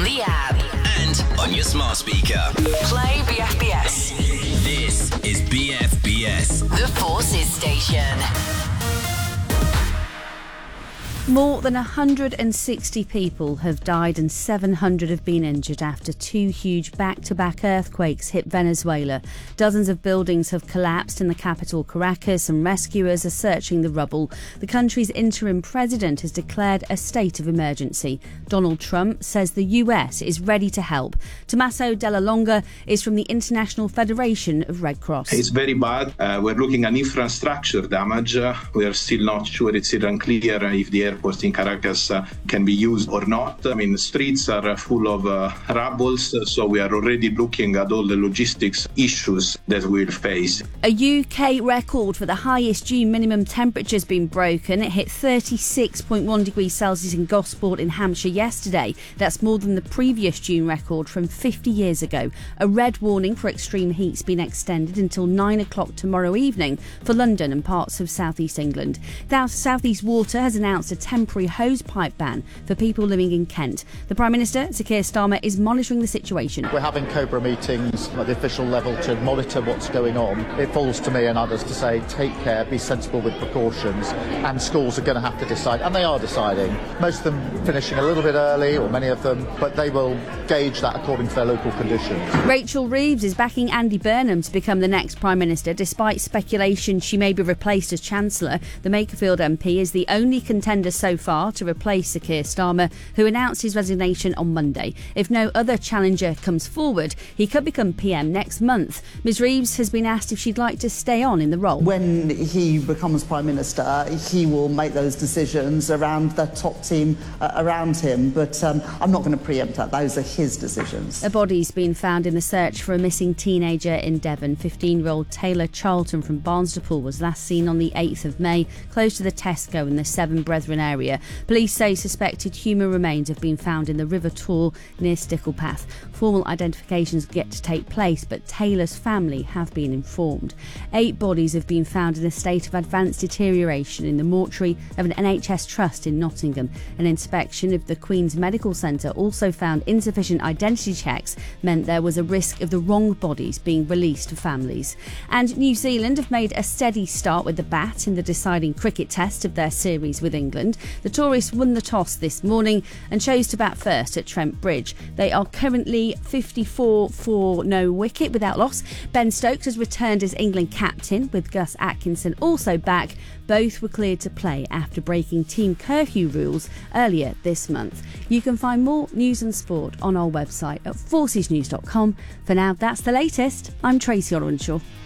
the app and on your smart speaker. Play BFBS. This is BFBS, The Forces Station. More than 160 people have died and 700 have been injured after two huge back-to-back earthquakes hit Venezuela. Dozens of buildings have collapsed in the capital, Caracas, and rescuers are searching the rubble. The country's interim president has declared a state of emergency. Donald Trump says the US is ready to help. Tommaso Della Longa is from the International Federation of Red Cross. It's very bad. We're looking at infrastructure damage. We are still not sure. It's still unclear if the airport in Caracas can be used or not. I mean, the streets are full of rubble, so we are already looking at all the logistics issues that we'll face. A UK record for the highest June minimum temperature has been broken. It hit 36.1 degrees Celsius in Gosport in Hampshire yesterday. That's more than the previous June record from 50 years ago. A red warning for extreme heat's been extended until 9 o'clock tomorrow evening for London and parts of South East England. South East Water has announced a temporary hosepipe ban for people living in Kent. The Prime Minister, Sir Keir Starmer, is monitoring the situation. We're having COBRA meetings at the official level to monitor what's going on. It falls to me and others to say take care, be sensible with precautions, and schools are going to have to decide, and they are deciding. Most of them finishing a little bit early, or many of them, but they will gauge that according to their local conditions. Rachel Reeves is backing Andy Burnham to become the next Prime Minister, despite speculation she may be replaced as Chancellor. The Makerfield MP is the only contender so far to replace Sir Keir Starmer, who announced his resignation on Monday. If no other challenger comes forward, he could become PM next month. Ms Reeves has been asked if she'd like to stay on in the role. When he becomes Prime Minister, he will make those decisions around the top team around him, but I'm not going to preempt that. Those are his decisions. A body's been found in the search for a missing teenager in Devon. 15-year-old Taylor Charlton from Barnstaple was last seen on the 8th of May, close to the Tesco in the Seven Brethren area. Police say suspected human remains have been found in the River Tour near Sticklepath. Formal identifications yet to take place, but Taylor's family have been informed. 8 bodies have been found in a state of advanced deterioration in the mortuary of an NHS trust in Nottingham. An inspection of the Queen's Medical Centre also found insufficient identity checks meant there was a risk of the wrong bodies being released to families. And New Zealand have made a steady start with the bat in the deciding cricket test of their series with England. The Tourists won the toss this morning and chose to bat first at Trent Bridge. They are currently 54 for no wicket without loss. Ben Stokes has returned as England captain, with Gus Atkinson also back. Both were cleared to play after breaking team curfew rules earlier this month. You can find more news and sport on our website at forcesnews.com. For now, that's the latest. I'm Tracy Orenshaw.